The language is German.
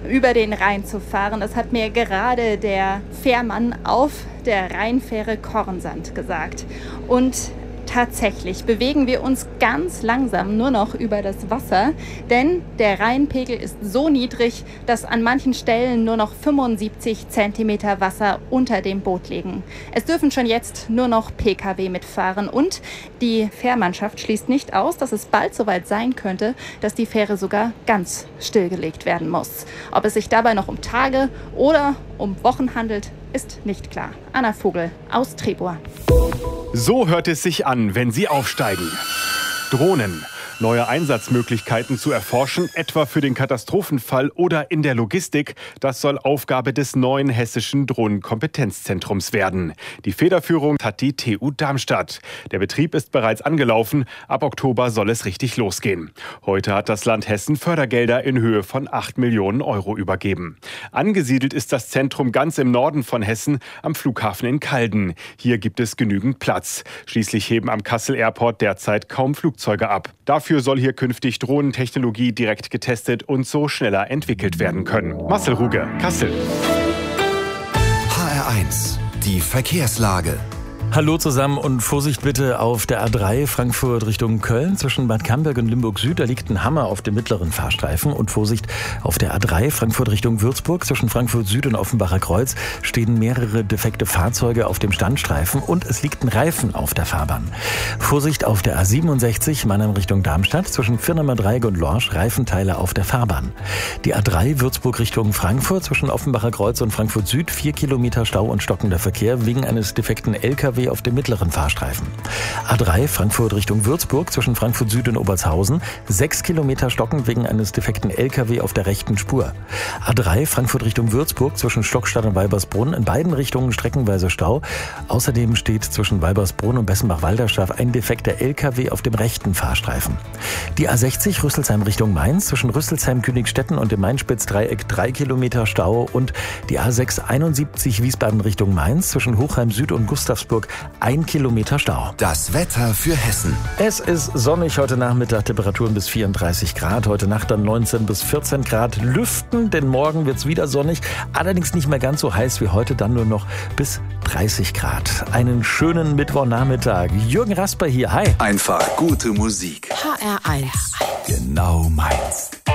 über den Rhein zu fahren. Das hat mir gerade der Fährmann auf der Rheinfähre Korsand gesagt. Und tatsächlich bewegen wir uns ganz langsam nur noch über das Wasser, denn der Rheinpegel ist so niedrig, dass an manchen Stellen nur noch 75 Zentimeter Wasser unter dem Boot liegen. Es dürfen schon jetzt nur noch Pkw mitfahren und die Fährmannschaft schließt nicht aus, dass es bald soweit sein könnte, dass die Fähre sogar ganz stillgelegt werden muss. Ob es sich dabei noch um Tage oder um Wochen handelt, ist nicht klar. Anna Vogel aus Trebur. So hört es sich an, wenn sie aufsteigen. Drohnen. Neue Einsatzmöglichkeiten zu erforschen, etwa für den Katastrophenfall oder in der Logistik, das soll Aufgabe des neuen hessischen Drohnenkompetenzzentrums werden. Die Federführung hat die TU Darmstadt. Der Betrieb ist bereits angelaufen, ab Oktober soll es richtig losgehen. Heute hat das Land Hessen Fördergelder in Höhe von 8 Millionen Euro übergeben. Angesiedelt ist das Zentrum ganz im Norden von Hessen am Flughafen in Calden. Hier gibt es genügend Platz. Schließlich heben am Kassel Airport derzeit kaum Flugzeuge ab. Dafür soll hier künftig Drohnentechnologie direkt getestet und so schneller entwickelt werden können. Marcel Ruge, Kassel. HR1, die Verkehrslage. Hallo zusammen und Vorsicht bitte auf der A3 Frankfurt Richtung Köln zwischen Bad Camberg und Limburg Süd. Da liegt ein Hammer auf dem mittleren Fahrstreifen. Und Vorsicht auf der A3 Frankfurt Richtung Würzburg zwischen Frankfurt Süd und Offenbacher Kreuz stehen mehrere defekte Fahrzeuge auf dem Standstreifen und es liegt ein Reifen auf der Fahrbahn. Vorsicht auf der A67 Mannheim Richtung Darmstadt zwischen Firnamer Dreieck und Lorsch, Reifenteile auf der Fahrbahn. Die A3 Würzburg Richtung Frankfurt zwischen Offenbacher Kreuz und Frankfurt Süd 4 Kilometer Stau und stockender Verkehr wegen eines defekten LKW auf dem mittleren Fahrstreifen. A3 Frankfurt Richtung Würzburg zwischen Frankfurt Süd und Obertshausen 6 Kilometer stockend wegen eines defekten LKW auf der rechten Spur. A3 Frankfurt Richtung Würzburg zwischen Stockstadt und Weibersbrunn in beiden Richtungen streckenweise Stau. Außerdem steht zwischen Weibersbrunn und Bessenbach-Walderschaft ein defekter LKW auf dem rechten Fahrstreifen. Die A60 Rüsselsheim Richtung Mainz zwischen Rüsselsheim-Königstetten und dem Main-Spitz-Dreieck 3 Kilometer Stau und die A6 71 Wiesbaden Richtung Mainz zwischen Hochheim Süd und Gustavsburg 1 Kilometer Stau. Das Wetter für Hessen. Es ist sonnig heute Nachmittag, Temperaturen bis 34 Grad. Heute Nacht dann 19 bis 14 Grad. Lüften, denn morgen wird es wieder sonnig. Allerdings nicht mehr ganz so heiß wie heute, dann nur noch bis 30 Grad. Einen schönen Mittwochnachmittag. Jürgen Rasper hier, hi. Einfach gute Musik. HR1. Genau meins.